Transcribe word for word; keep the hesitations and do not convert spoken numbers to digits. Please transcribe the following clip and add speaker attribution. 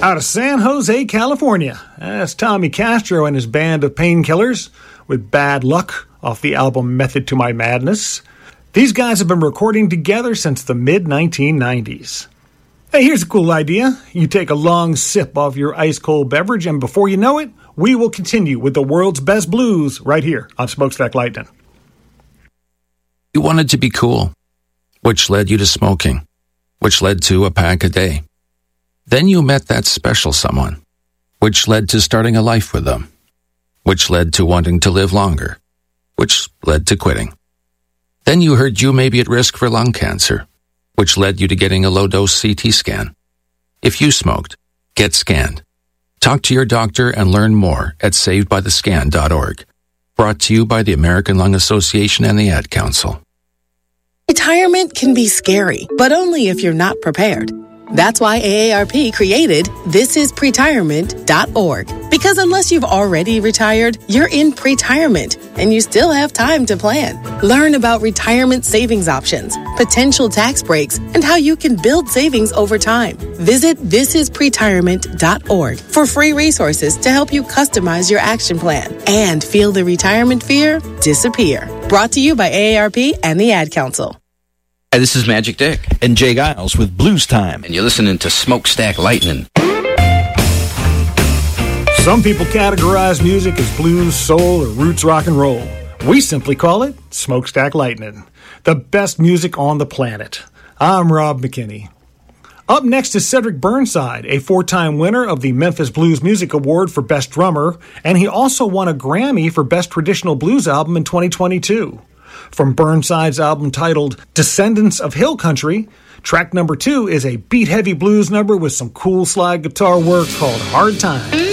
Speaker 1: Out of San Jose, California, that's Tommy Castro and his band of painkillers with Bad Luck off the album Method to My Madness. These guys have been recording together since the mid nineteen nineties. Hey, here's a cool idea. You take a long sip of your ice-cold beverage, and before you know it, we will continue with the world's best blues right here on Smokestack Lightning.
Speaker 2: You wanted to be cool, which led you to smoking, which led to a pack a day. Then you met that special someone, which led to starting a life with them, which led to wanting to live longer, which led to quitting. Then you heard you may be at risk for lung cancer, which led you to getting a low-dose C T scan. If you smoked, get scanned. Talk to your doctor and learn more at saved by the scan dot org. Brought to you by the American Lung Association and the Ad Council.
Speaker 3: Retirement can be scary, but only if you're not prepared. That's why A A R P created this is pretirement dot org. Because unless you've already retired, you're in pretirement, and you still have time to plan. Learn about retirement savings options, potential tax breaks, and how you can build savings over time. Visit this is pretirement dot org for free resources to help you customize your action plan and feel the retirement fear disappear. Brought to you by A A R P and the Ad Council.
Speaker 4: Hi, this is Magic Dick.
Speaker 5: And Jay Giles with Blues Time.
Speaker 4: And you're listening to Smokestack Lightning.
Speaker 1: Some people categorize music as blues, soul, or roots rock and roll. We simply call it Smokestack Lightning, the best music on the planet. I'm Rob McKinney. Up next is Cedric Burnside, a four-time winner of the Memphis Blues Music Award for Best Drummer, and he also won a Grammy for Best Traditional Blues Album in twenty twenty-two. From Burnside's album titled Descendants of Hill Country, track number two is a beat-heavy blues number with some cool slide guitar work called Hard Time.